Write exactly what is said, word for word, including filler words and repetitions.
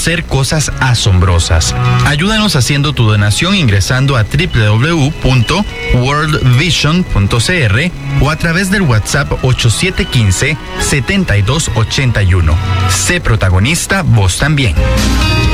hacer cosas asombrosas. Ayúdanos haciendo tu donación ingresando a doble u doble u doble u punto world vision punto c r o a través del WhatsApp ocho siete uno cinco, siete dos ocho uno. Sé protagonista vos también.